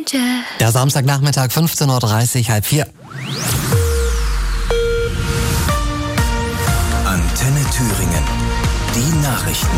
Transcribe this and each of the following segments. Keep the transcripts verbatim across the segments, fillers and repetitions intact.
Der Samstagnachmittag, fünfzehn Uhr dreißig, halb vier. Antenne Thüringen. Die Nachrichten.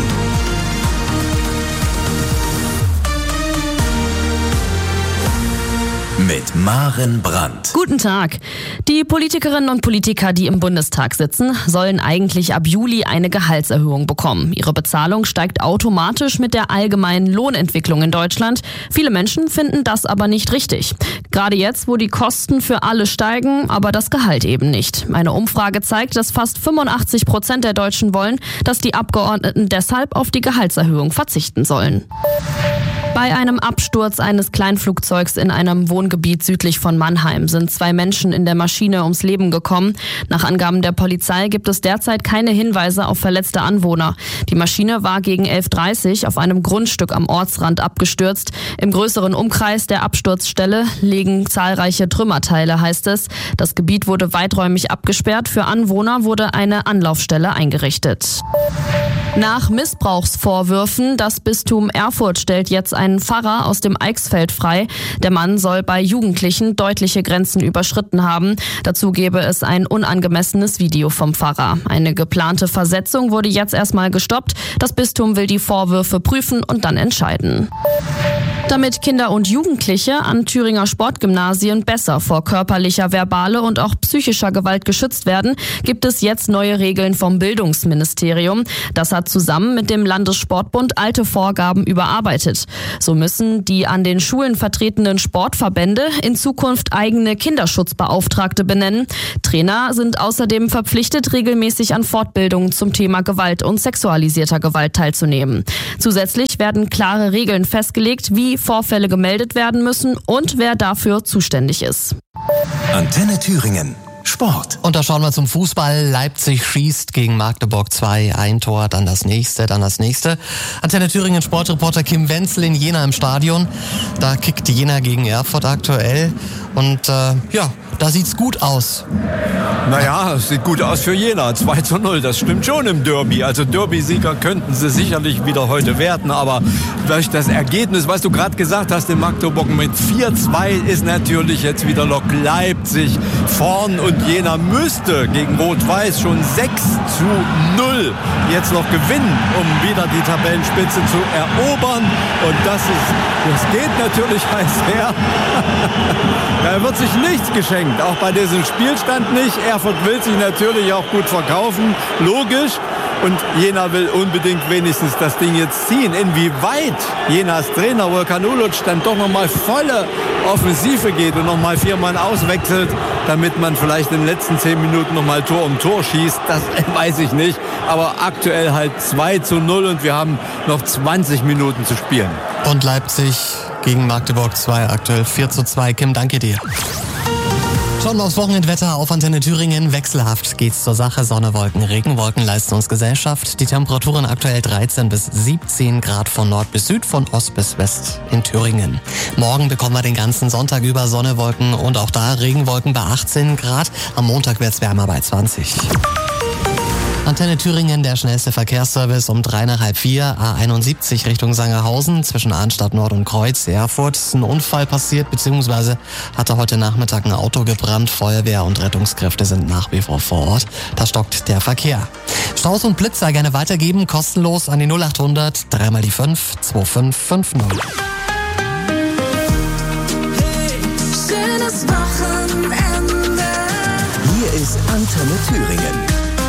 Mit Maren Brandt. Guten Tag. Die Politikerinnen und Politiker, die im Bundestag sitzen, sollen eigentlich ab Juli eine Gehaltserhöhung bekommen. Ihre Bezahlung steigt automatisch mit der allgemeinen Lohnentwicklung in Deutschland. Viele Menschen finden das aber nicht richtig. Gerade jetzt, wo die Kosten für alle steigen, aber das Gehalt eben nicht. Eine Umfrage zeigt, dass fast fünfundachtzig Prozent der Deutschen wollen, dass die Abgeordneten deshalb auf die Gehaltserhöhung verzichten sollen. Bei einem Absturz eines Kleinflugzeugs in einem Wohngebiet südlich von Mannheim sind zwei Menschen in der Maschine ums Leben gekommen. Nach Angaben der Polizei gibt es derzeit keine Hinweise auf verletzte Anwohner. Die Maschine war gegen elf Uhr dreißig auf einem Grundstück am Ortsrand abgestürzt. Im größeren Umkreis der Absturzstelle liegen zahlreiche Trümmerteile, heißt es. Das Gebiet wurde weiträumig abgesperrt. Für Anwohner wurde eine Anlaufstelle eingerichtet. Nach Missbrauchsvorwürfen, das Bistum Erfurt stellt jetzt einen Pfarrer aus dem Eichsfeld frei. Der Mann soll bei Jugendlichen deutliche Grenzen überschritten haben. Dazu gebe es ein unangemessenes Video vom Pfarrer. Eine geplante Versetzung wurde jetzt erstmal gestoppt. Das Bistum will die Vorwürfe prüfen und dann entscheiden. Damit Kinder und Jugendliche an Thüringer Sportgymnasien besser vor körperlicher, verbaler und auch psychischer Gewalt geschützt werden, gibt es jetzt neue Regeln vom Bildungsministerium. Das hat zusammen mit dem Landessportbund alte Vorgaben überarbeitet. So müssen die an den Schulen vertretenen Sportverbände in Zukunft eigene Kinderschutzbeauftragte benennen. Trainer sind außerdem verpflichtet, regelmäßig an Fortbildungen zum Thema Gewalt und sexualisierter Gewalt teilzunehmen. Zusätzlich werden klare Regeln festgelegt, wie Vorfälle gemeldet werden müssen und wer dafür zuständig ist. Antenne Thüringen. Sport. Und da schauen wir zum Fußball. Leipzig schießt gegen Magdeburg zwei, ein Tor, dann das nächste, dann das nächste. Antenne Thüringen Sportreporter Kim Wenzel in Jena im Stadion. Da kickt Jena gegen Erfurt aktuell. Und äh, ja, da sieht's gut aus. Naja, es sieht gut aus für Jena. zwei zu null, das stimmt schon im Derby. Also Derby-Sieger könnten sie sicherlich wieder heute werden. Aber durch das Ergebnis, was du gerade gesagt hast, in Magdeburg mit vier zwei ist natürlich jetzt wieder Lok Leipzig vorn. Und Jena müsste gegen Rot-Weiß schon sechs zu null jetzt noch gewinnen, um wieder die Tabellenspitze zu erobern. Und das ist, das geht natürlich heiß her. Da wird sich nichts geschenkt, auch bei diesem Spielstand nicht. Erfurt will sich natürlich auch gut verkaufen, logisch. Und Jena will unbedingt wenigstens das Ding jetzt ziehen. Inwieweit Jenas Trainer Volkan Uluc dann doch nochmal volle Offensive geht und nochmal vier Mann auswechselt, damit man vielleicht in den letzten zehn Minuten nochmal Tor um Tor schießt, das weiß ich nicht. Aber aktuell halt zwei zu null und wir haben noch zwanzig Minuten zu spielen. Und Leipzig gegen Magdeburg zwei, aktuell vier zu zwei. Kim, danke dir. Schauen wir aufs Wochenendwetter auf Antenne Thüringen. Wechselhaft geht's zur Sache. Sonne, Wolken, Regenwolken leisten uns Gesellschaft. Die Temperaturen aktuell dreizehn bis siebzehn Grad von Nord bis Süd, von Ost bis West in Thüringen. Morgen bekommen wir den ganzen Sonntag über Sonne, Wolken und auch da Regenwolken bei achtzehn Grad. Am Montag wird's wärmer bei zwanzig. Antenne Thüringen, der schnellste Verkehrsservice um drei nach halb vier, A einundsiebzig Richtung Sangerhausen, zwischen Arnstadt Nord und Kreuz, Erfurt. Ist ein Unfall passiert, beziehungsweise hatte heute Nachmittag ein Auto gebrannt. Feuerwehr und Rettungskräfte sind nach wie vor vor Ort. Da stockt der Verkehr. Staus und Blitzer gerne weitergeben, kostenlos an die null acht hundert, dreimal die fünf, zwei fünf fünf null. Hey, schönes Wochenende. Hier ist Antenne Thüringen.